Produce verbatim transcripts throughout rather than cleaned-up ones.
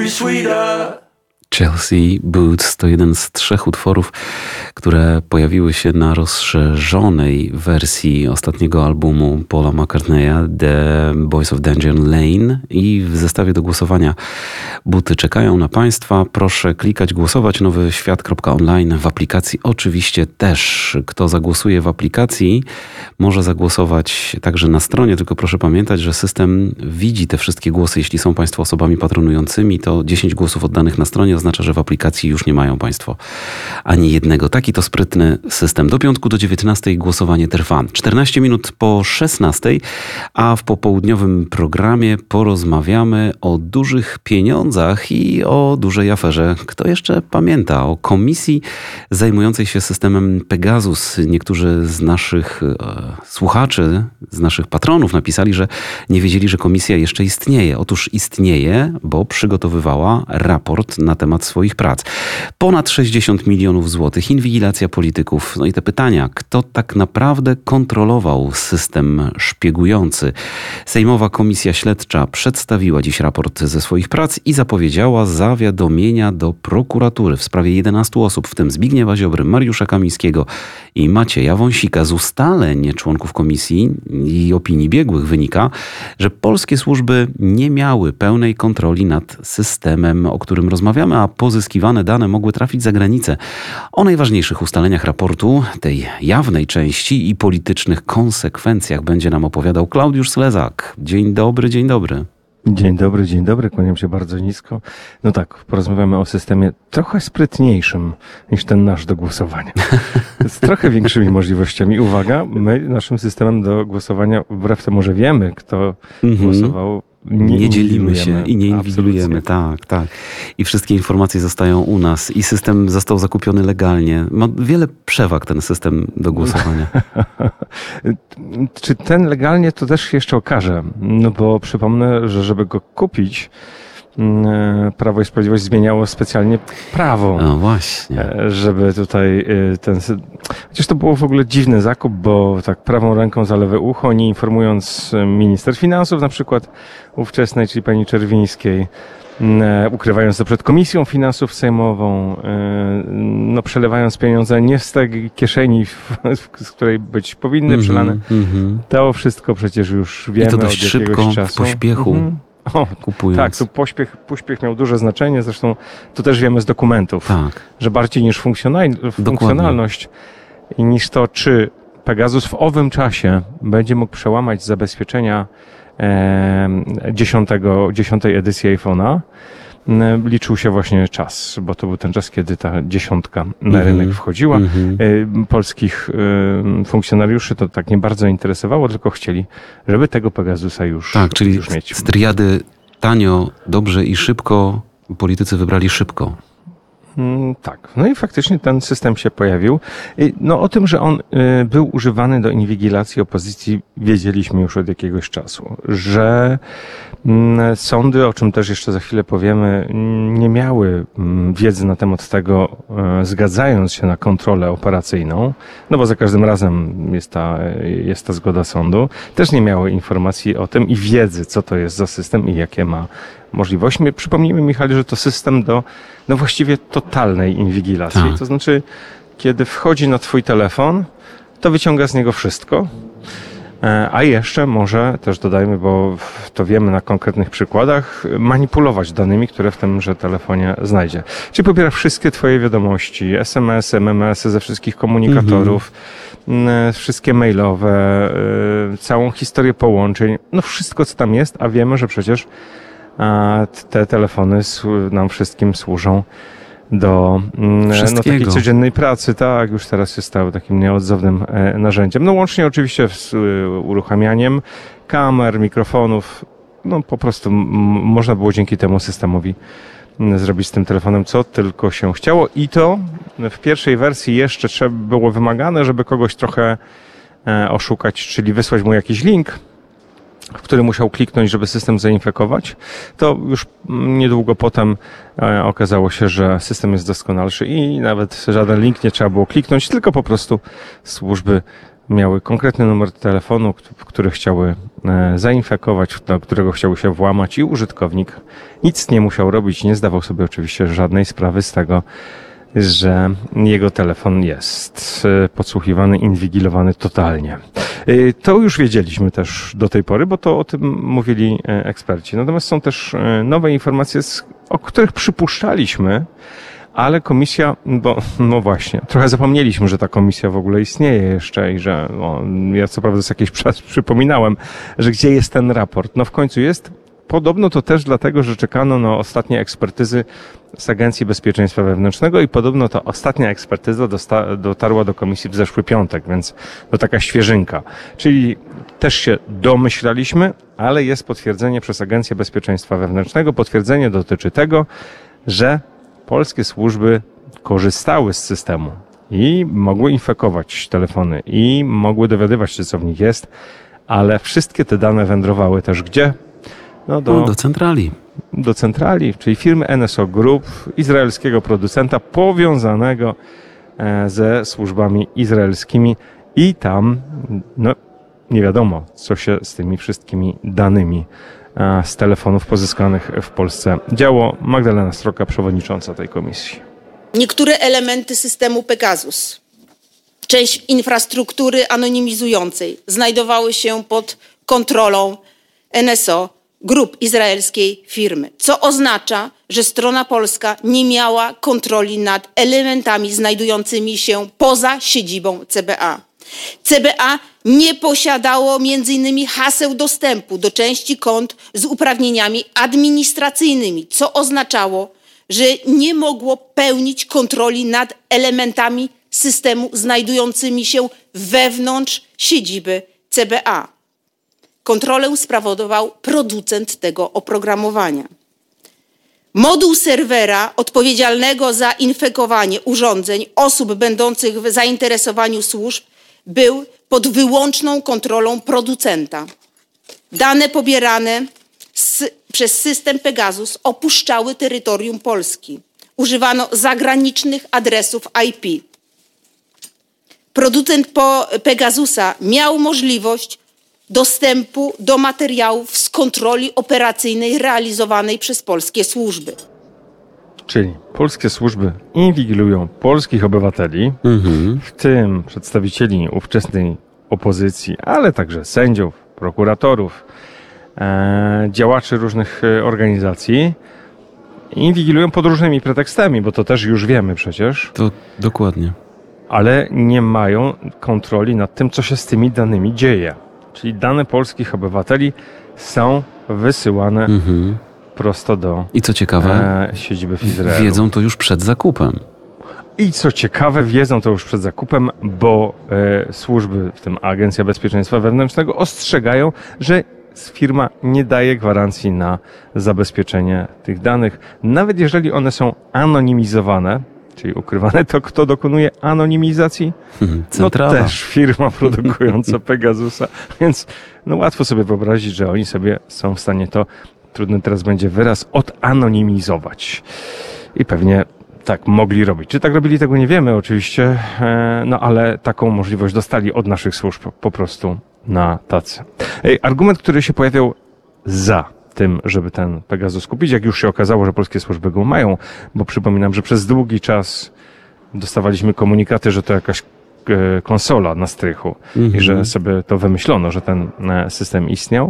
be sweeter. Chelsea Boots to jeden z trzech utworów, które pojawiły się na rozszerzonej wersji ostatniego albumu Paula McCartneya The Boys of Danger Lane i w zestawie do głosowania buty czekają na Państwa. Proszę klikać, głosować nowy świat kropka online w aplikacji oczywiście też. Kto zagłosuje w aplikacji może zagłosować także na stronie, tylko proszę pamiętać, że system widzi te wszystkie głosy. Jeśli są Państwo osobami patronującymi, to dziesięć głosów oddanych na stronie oznacza, że w aplikacji już nie mają Państwo ani jednego. Taki to sprytny system. Do piątku do dziewiętnastej głosowanie trwa. czternaście minut po szesnastej, a w popołudniowym programie porozmawiamy o dużych pieniądzach i o dużej aferze. Kto jeszcze pamięta o komisji zajmującej się systemem Pegasus? Niektórzy z naszych e, słuchaczy, z naszych patronów napisali, że nie wiedzieli, że komisja jeszcze istnieje. Otóż istnieje, bo przygotowywała raport na temat swoich prac. Ponad sześćdziesiąt milionów złotych, inwigilacja polityków. No i te pytania, kto tak naprawdę kontrolował system szpiegujący? Sejmowa Komisja Śledcza przedstawiła dziś raport ze swoich prac i zapowiedziała zawiadomienia do prokuratury w sprawie jedenastu osób, w tym Zbigniewa Ziobry, Mariusza Kamińskiego i Macieja Wąsika. Z ustaleń członków komisji i opinii biegłych wynika, że polskie służby nie miały pełnej kontroli nad systemem, o którym rozmawiamy, a pozyskiwane dane mogły trafić za granicę. O najważniejszych ustaleniach raportu, tej jawnej części i politycznych konsekwencjach będzie nam opowiadał Klaudiusz Slezak. Dzień dobry, dzień dobry. Dzień dobry, dzień dobry, kłaniam się bardzo nisko. No tak, porozmawiamy o systemie trochę sprytniejszym niż ten nasz do głosowania. Z trochę większymi możliwościami. Uwaga, my naszym systemem do głosowania, wbrew temu, że wiemy, kto mm-hmm. głosował, Nie, nie dzielimy się i nie inwigilujemy. Tak, tak. I wszystkie informacje zostają u nas. I system został zakupiony legalnie. Ma wiele przewag ten system do głosowania. Czy ten legalnie, to też się jeszcze okaże. No bo przypomnę, że żeby go kupić, Prawo i Sprawiedliwość zmieniało specjalnie prawo. No właśnie. Żeby tutaj ten... Chociaż to było w ogóle dziwny zakup, bo tak prawą ręką za lewe ucho, nie informując minister finansów na przykład ówczesnej, czyli pani Czerwińskiej, ukrywając to przed Komisją Finansów Sejmową, no przelewając pieniądze nie z tej kieszeni, z której być powinny mm-hmm, przelane. Mm-hmm. To wszystko przecież już wiemy. I to dość od szybko, jakiegoś czasu. w pośpiechu. Mm-hmm. O, kupując. Tak, tu pośpiech, pośpiech miał duże znaczenie, zresztą to też wiemy z dokumentów, tak. że bardziej niż funkcjonal- funkcjonalność i niż to, czy Pegasus w owym czasie będzie mógł przełamać zabezpieczenia e, dziesiątego, dziesiątej edycji iPhone'a, e, liczył się właśnie czas, bo to był ten czas, kiedy ta dziesiątka na mm-hmm. rynek wchodziła. Mm-hmm. E, polskich e, funkcjonariuszy to tak nie bardzo interesowało, tylko chcieli, żeby tego Pegasusa już, tak, czyli już mieć. Z triady tanio, dobrze i szybko politycy wybrali szybko. Tak. No i faktycznie ten system się pojawił. No o tym, że on był używany do inwigilacji opozycji, wiedzieliśmy już od jakiegoś czasu. Że sądy, o czym też jeszcze za chwilę powiemy, nie miały wiedzy na temat tego, zgadzając się na kontrolę operacyjną, no bo za każdym razem jest ta, jest ta zgoda sądu, też nie miały informacji o tym i wiedzy, co to jest za system i jakie ma możliwości. Przypomnijmy, Michale, że to system do no właściwie totalnej inwigilacji. Tak. To znaczy, kiedy wchodzi na twój telefon, to wyciąga z niego wszystko, a jeszcze może, też dodajmy, bo to wiemy na konkretnych przykładach, manipulować danymi, które w tymże telefonie znajdzie. Czyli pobiera wszystkie twoje wiadomości, es em esy, em em esy ze wszystkich komunikatorów, mm-hmm. wszystkie mailowe, całą historię połączeń, no wszystko, co tam jest, a wiemy, że przecież a te telefony nam wszystkim służą do no, takiej codziennej pracy. Tak, już teraz się stały takim nieodzownym narzędziem. No łącznie oczywiście z uruchamianiem kamer, mikrofonów. No po prostu m- można było dzięki temu systemowi zrobić z tym telefonem co tylko się chciało. I to w pierwszej wersji jeszcze trzeba było wymagane, żeby kogoś trochę oszukać, czyli wysłać mu jakiś link, w który musiał kliknąć, żeby system zainfekować, to już niedługo potem e, okazało się, że system jest doskonalszy i nawet żaden link nie trzeba było kliknąć, tylko po prostu służby miały konkretny numer telefonu, w który chciały zainfekować, do którego chciały się włamać i użytkownik nic nie musiał robić, nie zdawał sobie oczywiście żadnej sprawy z tego, że jego telefon jest podsłuchiwany, inwigilowany totalnie. To już wiedzieliśmy też do tej pory, bo to o tym mówili eksperci. Natomiast są też nowe informacje, o których przypuszczaliśmy, ale komisja, bo no właśnie, trochę zapomnieliśmy, że ta komisja w ogóle istnieje jeszcze i że no, ja co prawda z jakiejś czas przypominałem, że gdzie jest ten raport. No w końcu jest. Podobno to też dlatego, że czekano na ostatnie ekspertyzy z Agencji Bezpieczeństwa Wewnętrznego i podobno ta ostatnia ekspertyza dosta- dotarła do komisji w zeszły piątek, więc to taka świeżynka. Czyli też się domyślaliśmy, ale jest potwierdzenie przez Agencję Bezpieczeństwa Wewnętrznego. Potwierdzenie dotyczy tego, że polskie służby korzystały z systemu i mogły infekować telefony i mogły dowiadywać się, co w nich jest, ale wszystkie te dane wędrowały też gdzie? No do, do centrali. Do centrali, czyli firmy N S O Group, izraelskiego producenta powiązanego ze służbami izraelskimi i tam no, nie wiadomo, co się z tymi wszystkimi danymi z telefonów pozyskanych w Polsce działo. Magdalena Sroka, przewodnicząca tej komisji. Niektóre elementy systemu Pegasus, część infrastruktury anonimizującej znajdowały się pod kontrolą N S O Group, izraelskiej firmy, co oznacza, że strona polska nie miała kontroli nad elementami znajdującymi się poza siedzibą C B A. C B A nie posiadało między innymi haseł dostępu do części kont z uprawnieniami administracyjnymi, co oznaczało, że nie mogło pełnić kontroli nad elementami systemu znajdującymi się wewnątrz siedziby C B A. Kontrolę sprawował producent tego oprogramowania. Moduł serwera odpowiedzialnego za infekowanie urządzeń osób będących w zainteresowaniu służb był pod wyłączną kontrolą producenta. Dane pobierane z, przez system Pegasus opuszczały terytorium Polski. Używano zagranicznych adresów I P. Producent po Pegasusa miał możliwość dostępu do materiałów z kontroli operacyjnej realizowanej przez polskie służby. Czyli polskie służby inwigilują polskich obywateli, mhm. w tym przedstawicieli ówczesnej opozycji, ale także sędziów, prokuratorów, e, działaczy różnych organizacji. Inwigilują pod różnymi pretekstami, bo to też już wiemy przecież. To dokładnie. Ale nie mają kontroli nad tym, co się z tymi danymi dzieje. Czyli dane polskich obywateli są wysyłane mhm. prosto do I co ciekawe, e, siedziby w Izraelu. Wiedzą to już przed zakupem. I co ciekawe, wiedzą to już przed zakupem, bo e, służby, w tym Agencja Bezpieczeństwa Wewnętrznego, ostrzegają, że firma nie daje gwarancji na zabezpieczenie tych danych. Nawet jeżeli one są anonimizowane, czyli ukrywane, to kto dokonuje anonimizacji? Centrala. No też firma produkująca Pegasusa, więc no łatwo sobie wyobrazić, że oni sobie są w stanie to, trudny teraz będzie wyraz, odanonimizować. I pewnie tak mogli robić. Czy tak robili, tego nie wiemy oczywiście, no ale taką możliwość dostali od naszych służb po prostu na tacy. Argument, który się pojawiał za tym, żeby ten Pegasus kupić, jak już się okazało, że polskie służby go mają, bo przypominam, że przez długi czas dostawaliśmy komunikaty, że to jakaś konsola na strychu mm-hmm. i że sobie to wymyślono, że ten system istniał.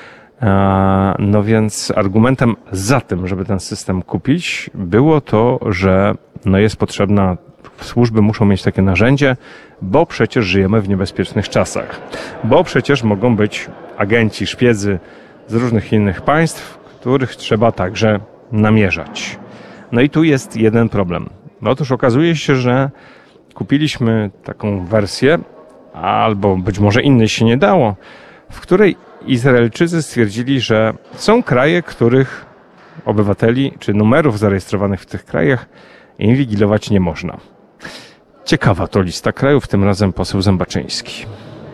No więc argumentem za tym, żeby ten system kupić, było to, że no jest potrzebna, służby muszą mieć takie narzędzie, bo przecież żyjemy w niebezpiecznych czasach. Bo przecież mogą być agenci, szpiedzy z różnych innych państw, których trzeba także namierzać. No i tu jest jeden problem. Otóż okazuje się, że kupiliśmy taką wersję, albo być może innej się nie dało, w której Izraelczycy stwierdzili, że są kraje, których obywateli czy numerów zarejestrowanych w tych krajach inwigilować nie można. Ciekawa to lista krajów, tym razem poseł Zębaczyński.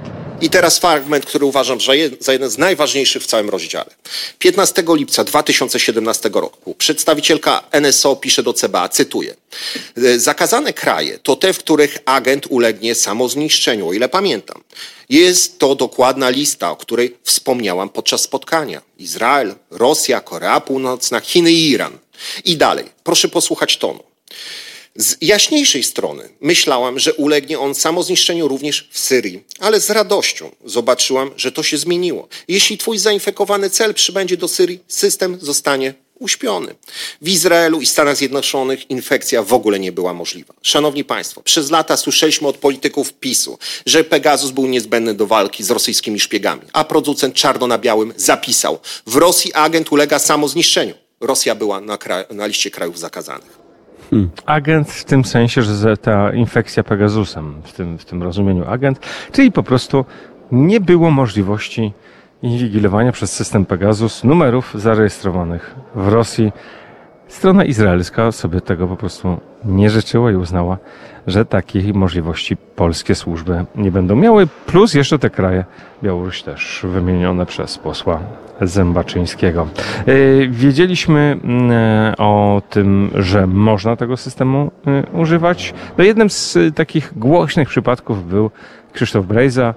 I teraz fragment, który uważam że za jeden z najważniejszych w całym rozdziale. piętnastego lipca dwa tysiące siedemnastego roku przedstawicielka N S O pisze do C B A, cytuję: zakazane kraje to te, w których agent ulegnie samozniszczeniu, o ile pamiętam. Jest to dokładna lista, o której wspomniałam podczas spotkania. Izrael, Rosja, Korea Północna, Chiny i Iran. I dalej, proszę posłuchać tonu. Z jaśniejszej strony myślałam, że ulegnie on samozniszczeniu również w Syrii, ale z radością zobaczyłam, że to się zmieniło. Jeśli twój zainfekowany cel przybędzie do Syrii, system zostanie uśpiony. W Izraelu i Stanach Zjednoczonych infekcja w ogóle nie była możliwa. Szanowni Państwo, przez lata słyszeliśmy od polityków PiSu, że Pegasus był niezbędny do walki z rosyjskimi szpiegami, a producent czarno na białym zapisał: w Rosji agent ulega samozniszczeniu. Rosja była na, kraj- na liście krajów zakazanych. Hmm. Agent w tym sensie, że ta infekcja Pegasusem, w tym, w tym rozumieniu agent, czyli po prostu nie było możliwości inwigilowania przez system Pegasus numerów zarejestrowanych w Rosji. Strona izraelska sobie tego po prostu nie życzyła i uznała, że takiej możliwości polskie służby nie będą miały. Plus jeszcze te kraje, Białoruś też wymienione przez posła Zębaczyńskiego. Wiedzieliśmy o tym, że można tego systemu używać. No jednym z takich głośnych przypadków był Krzysztof Brejza,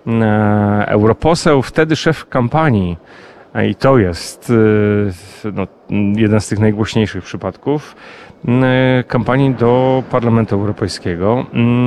europoseł, wtedy szef kampanii. I to jest no, jeden z tych najgłośniejszych przypadków kampanii do Parlamentu Europejskiego.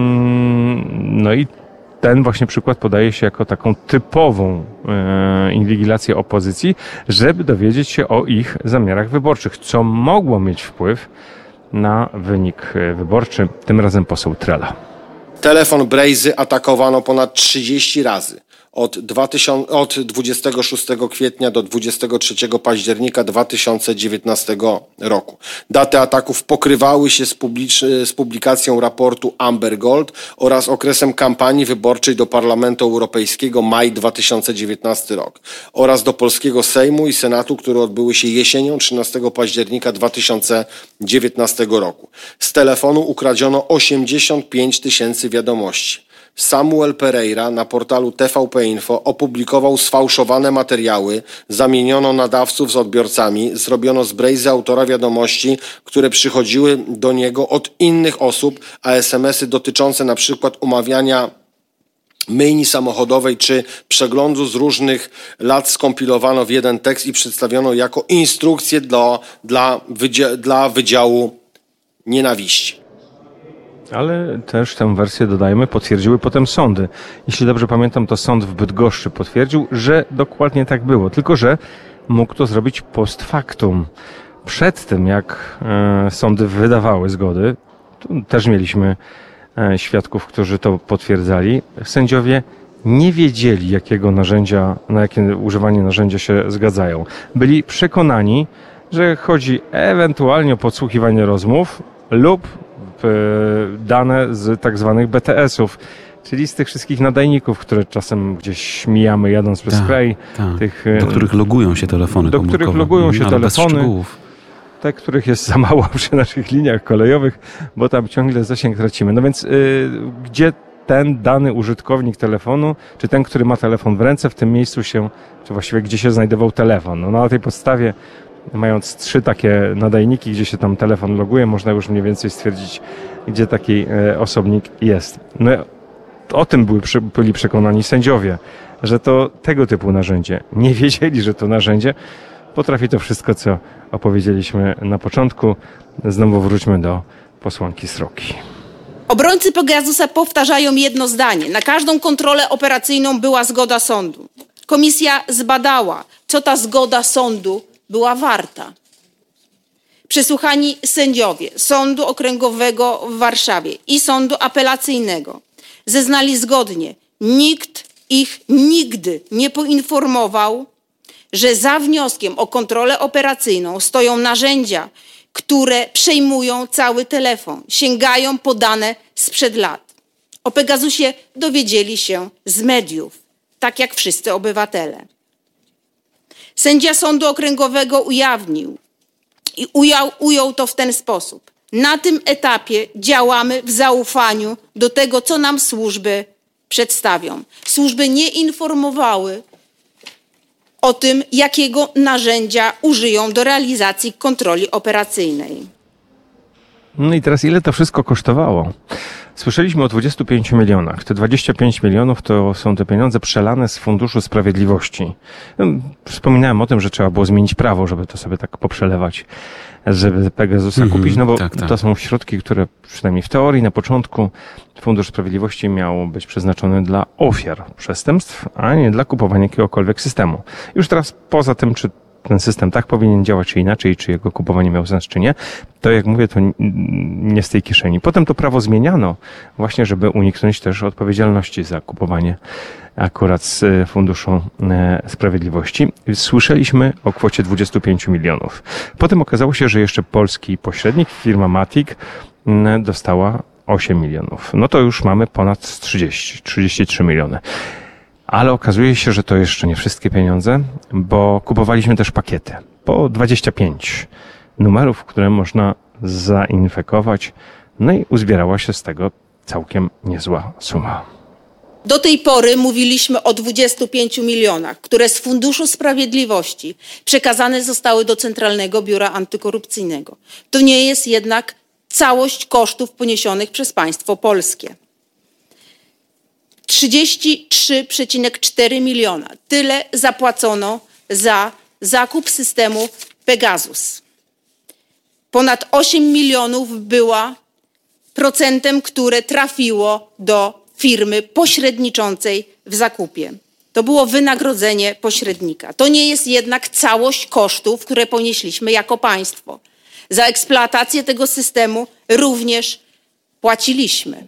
No i ten właśnie przykład podaje się jako taką typową inwigilację opozycji, żeby dowiedzieć się o ich zamiarach wyborczych, co mogło mieć wpływ na wynik wyborczy, tym razem poseł Trela. Telefon Brejzy atakowano ponad trzydzieści razy. Od, dwutysięcznego, od dwudziestego szóstego kwietnia do dwudziestego trzeciego października dwa tysiące dziewiętnastego roku. Daty ataków pokrywały się z, publicz- z publikacją raportu Amber Gold oraz okresem kampanii wyborczej do Parlamentu Europejskiego maj dwa tysiące dziewiętnasty rok oraz do polskiego Sejmu i Senatu, które odbyły się jesienią trzynastego października dwa tysiące dziewiętnastego roku. Z telefonu ukradziono osiemdziesiąt pięć tysięcy wiadomości. Samuel Pereira na portalu T V P Info opublikował sfałszowane materiały, zamieniono nadawców z odbiorcami, zrobiono z Brejzy autora wiadomości, które przychodziły do niego od innych osób, a es em esy dotyczące na przykład umawiania myjni samochodowej czy przeglądu z różnych lat skompilowano w jeden tekst i przedstawiono jako instrukcję dla, dla, wydzia- dla Wydziału Nienawiści. Ale też tę wersję, dodajmy, potwierdziły potem sądy. Jeśli dobrze pamiętam, to sąd w Bydgoszczy potwierdził, że dokładnie tak było. Tylko że mógł to zrobić post factum. Przed tym, jak e, sądy wydawały zgody, tu też mieliśmy e, świadków, którzy to potwierdzali, sędziowie nie wiedzieli, jakiego narzędzia, na jakie używanie narzędzia się zgadzają. Byli przekonani, że chodzi ewentualnie o podsłuchiwanie rozmów lub dane z tak zwanych B T S-ów, czyli z tych wszystkich nadajników, które czasem gdzieś mijamy jadąc przez ta, kraj. Ta. Tych, do których logują się telefony Do których logują się ale telefony. Te, których jest za mało przy naszych liniach kolejowych, bo tam ciągle zasięg tracimy. No więc yy, gdzie ten dany użytkownik telefonu, czy ten, który ma telefon w ręce, w tym miejscu się, czy właściwie gdzie się znajdował telefon. No na tej podstawie, mając trzy takie nadajniki, gdzie się tam telefon loguje, można już mniej więcej stwierdzić, gdzie taki e, osobnik jest. No, o tym byli, byli przekonani sędziowie, że to tego typu narzędzie. Nie wiedzieli, że to narzędzie potrafi to wszystko, co opowiedzieliśmy na początku. Znowu wróćmy do posłanki Sroki. Obrońcy Pegasusa powtarzają jedno zdanie. Na każdą kontrolę operacyjną była zgoda sądu. Komisja zbadała, co ta zgoda sądu była warta. Przesłuchani sędziowie Sądu Okręgowego w Warszawie i Sądu Apelacyjnego zeznali zgodnie. Nikt ich nigdy nie poinformował, że za wnioskiem o kontrolę operacyjną stoją narzędzia, które przejmują cały telefon, sięgają po dane sprzed lat. O Pegasusie dowiedzieli się z mediów, tak jak wszyscy obywatele. Sędzia Sądu Okręgowego ujawnił i ujął, ujął to w ten sposób. Na tym etapie działamy w zaufaniu do tego, co nam służby przedstawią. Służby nie informowały o tym, jakiego narzędzia użyją do realizacji kontroli operacyjnej. No i teraz ile to wszystko kosztowało? Słyszeliśmy o dwudziestu pięciu milionach. Te dwadzieścia pięć milionów to są te pieniądze przelane z Funduszu Sprawiedliwości. Wspominałem o tym, że trzeba było zmienić prawo, żeby to sobie tak poprzelewać, żeby Pegasusa mm-hmm, kupić, no bo tak, tak. to są środki, które przynajmniej w teorii na początku Fundusz Sprawiedliwości miał być przeznaczony dla ofiar przestępstw, a nie dla kupowania jakiegokolwiek systemu. Już teraz poza tym, czy ten system tak powinien działać, czy inaczej, czy jego kupowanie miało sens, czy nie, to jak mówię, to nie z tej kieszeni. Potem to prawo zmieniano właśnie, żeby uniknąć też odpowiedzialności za kupowanie akurat z Funduszu Sprawiedliwości. Słyszeliśmy o kwocie dwudziestu pięciu milionów. Potem okazało się, że jeszcze polski pośrednik, firma Matic, dostała osiem milionów. No to już mamy ponad trzydzieści, trzydzieści trzy miliony. Ale okazuje się, że to jeszcze nie wszystkie pieniądze, bo kupowaliśmy też pakiety po dwadzieścia pięć numerów, które można zainfekować. No i uzbierała się z tego całkiem niezła suma. Do tej pory mówiliśmy o dwudziestu pięciu milionach, które z Funduszu Sprawiedliwości przekazane zostały do Centralnego Biura Antykorupcyjnego. To nie jest jednak całość kosztów poniesionych przez państwo polskie. trzydzieści trzy przecinek cztery miliona. Tyle zapłacono za zakup systemu Pegasus. Ponad osiem milionów była procentem, które trafiło do firmy pośredniczącej w zakupie. To było wynagrodzenie pośrednika. To nie jest jednak całość kosztów, które ponieśliśmy jako państwo. Za eksploatację tego systemu również płaciliśmy.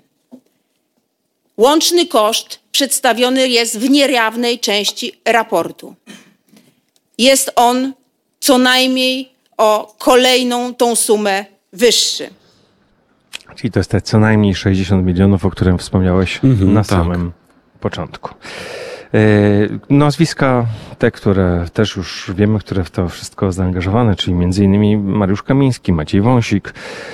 Łączny koszt przedstawiony jest w niejawnej części raportu. Jest on co najmniej o kolejną tą sumę wyższy. Czyli to jest te co najmniej sześćdziesiąt milionów, o którym wspomniałeś mm-hmm, na tak. samym początku. Yy, nazwiska te, które też już wiemy, które w to wszystko zaangażowane, czyli między innymi Mariusz Kamiński, Maciej Wąsik,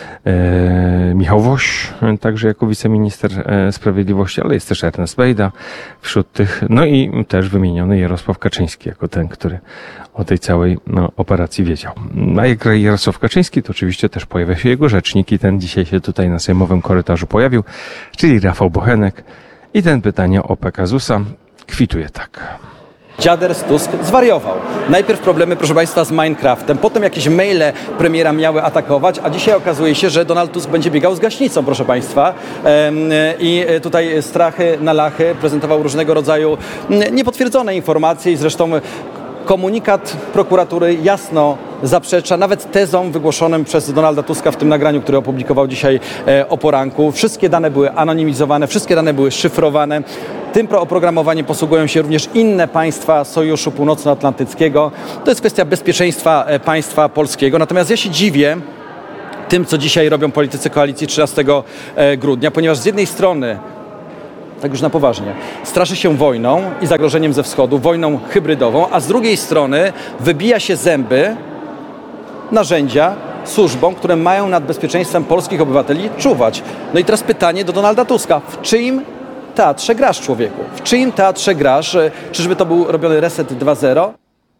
yy, Michał Woś, także jako wiceminister yy, sprawiedliwości, ale jest też Ernest Bejda wśród tych, no i też wymieniony Jarosław Kaczyński jako ten, który o tej całej no, operacji wiedział. A jak Jarosław Kaczyński, to oczywiście też pojawia się jego rzecznik i ten dzisiaj się tutaj na sejmowym korytarzu pojawił, czyli Rafał Bochenek i ten pytanie o Pegasusa kwituje tak. Dziader z Tusk zwariował. Najpierw problemy, proszę Państwa, z Minecraftem, potem jakieś maile premiera miały atakować, a dzisiaj okazuje się, że Donald Tusk będzie biegał z gaśnicą, proszę Państwa. I tutaj strachy na lachy prezentował różnego rodzaju niepotwierdzone informacje i zresztą komunikat prokuratury jasno zaprzecza nawet tezom wygłoszonym przez Donalda Tuska w tym nagraniu, które opublikował dzisiaj o poranku. Wszystkie dane były anonimizowane, wszystkie dane były szyfrowane. Tym oprogramowaniem posługują się również inne państwa Sojuszu Północnoatlantyckiego. To jest kwestia bezpieczeństwa państwa polskiego. Natomiast ja się dziwię tym, co dzisiaj robią politycy koalicji trzynastego grudnia, ponieważ z jednej strony, tak już na poważnie, straszy się wojną i zagrożeniem ze wschodu, wojną hybrydową, a z drugiej strony wybija się zęby narzędzia służbom, które mają nad bezpieczeństwem polskich obywateli czuwać. No i teraz pytanie do Donalda Tuska. W czyim teatrze grasz, człowieku? W czyim teatrze grasz? Czyżby to był robiony reset dwa zero?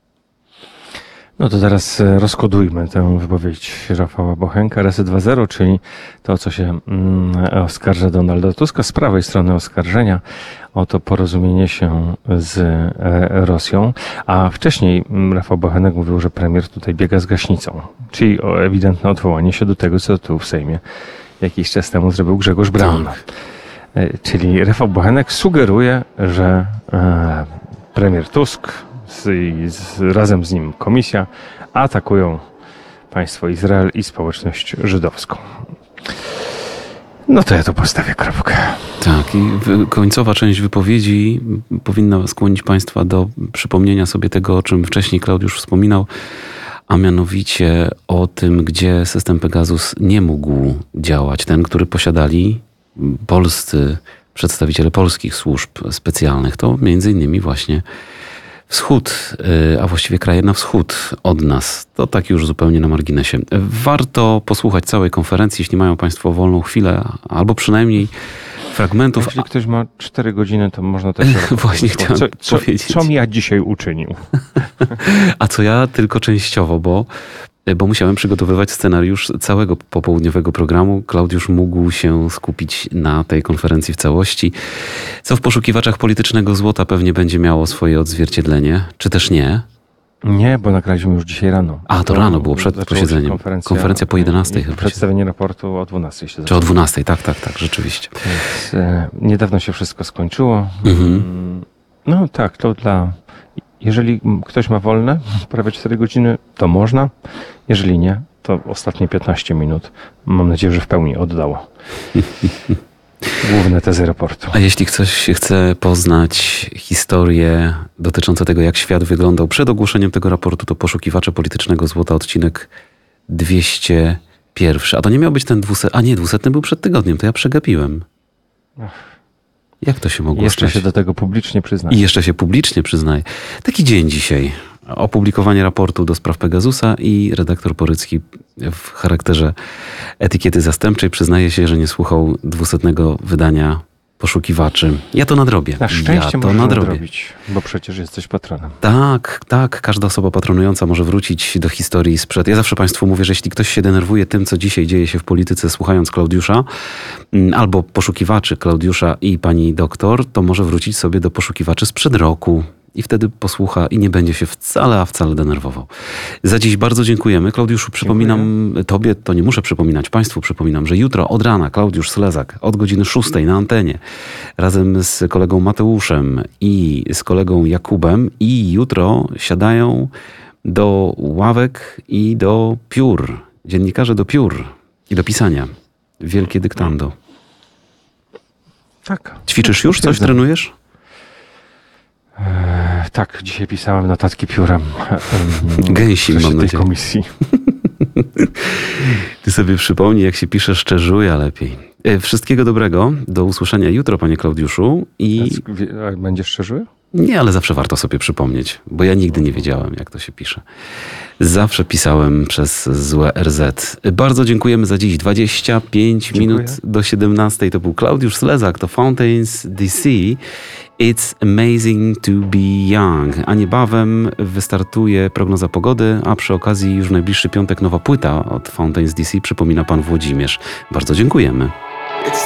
No to teraz rozkodujmy tę wypowiedź Rafała Bochenka. Reset dwa zero, czyli to, co się mm, oskarża Donalda Tuska z prawej strony oskarżenia o to porozumienie się z e, Rosją. A wcześniej Rafał Bochenek mówił, że premier tutaj biega z gaśnicą. Czyli o ewidentne odwołanie się do tego, co tu w Sejmie jakiś czas temu zrobił Grzegorz Braun. E, czyli Rafał Bochenek sugeruje, że e, premier Tusk Z, z, razem z nim komisja atakują państwo Izrael i społeczność żydowską. No to ja tu postawię kropkę. Tak, i końcowa część wypowiedzi powinna skłonić państwa do przypomnienia sobie tego, o czym wcześniej Klaudiusz wspominał, a mianowicie o tym, gdzie system Pegasus nie mógł działać. Ten, który posiadali polscy przedstawiciele polskich służb specjalnych, to między innymi właśnie wschód, a właściwie kraje na wschód od nas. To tak już zupełnie na marginesie. Warto posłuchać całej konferencji, jeśli mają państwo wolną chwilę, albo przynajmniej fragmentów. Jeśli ktoś ma cztery godziny, to można też... Właśnie chciałem co, co, powiedzieć. Co mi ja dzisiaj uczynił? A co ja tylko częściowo, bo, bo musiałem przygotowywać scenariusz całego popołudniowego programu. Klaudiusz mógł się skupić na tej konferencji w całości, co w poszukiwaczach politycznego złota pewnie będzie miało swoje odzwierciedlenie, czy też nie. Nie, bo nagraliśmy już dzisiaj rano. A, to rano było przed Zaczęła się posiedzeniem. Konferencja, Konferencja po jedenastej chyba. Przedstawienie raportu o dwunastej się Czy o zaczęło. dwunastej, tak, tak, tak, rzeczywiście. Więc, e, niedawno się wszystko skończyło. Mhm. No tak, to dla... Jeżeli ktoś ma wolne, prawie cztery godziny, to można. Jeżeli nie, to ostatnie piętnaście minut, mam nadzieję, że w pełni oddało główne tezy raportu. A jeśli ktoś chce poznać historię dotyczącą tego, jak świat wyglądał przed ogłoszeniem tego raportu, to Poszukiwacze Politycznego Złota, odcinek dwieście jeden. A to nie miał być ten dwusetny, a nie, dwusetny był przed tygodniem, to ja przegapiłem. Jak to się mogło Jeszcze stać? się do tego publicznie przyznaję. I jeszcze się publicznie przyznaję. Taki dzień dzisiaj. Opublikowanie raportu do spraw Pegasusa i redaktor Porycki w charakterze etykiety zastępczej przyznaje się, że nie słuchał dwusetnego wydania Poszukiwaczy. Ja to nadrobię. Na szczęście ja to możesz nadrobię. nadrobić, bo przecież jesteś patronem. Tak, tak. Każda osoba patronująca może wrócić do historii sprzed. Ja zawsze Państwu mówię, że jeśli ktoś się denerwuje tym, co dzisiaj dzieje się w polityce, słuchając Klaudiusza, albo Poszukiwaczy Klaudiusza i pani doktor, to może wrócić sobie do Poszukiwaczy sprzed roku. I wtedy posłucha i nie będzie się wcale, a wcale denerwował. Za dziś bardzo dziękujemy. Klaudiuszu, przypominam Dziękuję. Tobie, to nie muszę przypominać, Państwu przypominam, że jutro od rana Klaudiusz Slezak od godziny szóstej na antenie razem z kolegą Mateuszem i z kolegą Jakubem i jutro siadają do ławek i do piór. Dziennikarze do piór i do pisania. Wielkie dyktando. Tak. Ćwiczysz już? Coś trenujesz? E, tak, dzisiaj pisałem notatki piórem. Gęsi, mam tej nadzieję. komisji. Ty sobie przypomnij, jak się pisze szczerzuja lepiej. E, Wszystkiego dobrego. Do usłyszenia jutro, panie Klaudiuszu. I A będziesz szczerze? nie, ale zawsze warto sobie przypomnieć, bo ja nigdy nie wiedziałem, jak to się pisze. Zawsze pisałem przez złe R Z. Bardzo dziękujemy za dziś. dwadzieścia pięć Dziękuję. minut do siedemnastej. To był Klaudiusz Slezak, to Fountains D C. It's amazing to be young. A niebawem wystartuje prognoza pogody, a przy okazji już w najbliższy piątek nowa płyta od Fountains D C, przypomina pan Włodzimierz. Bardzo dziękujemy.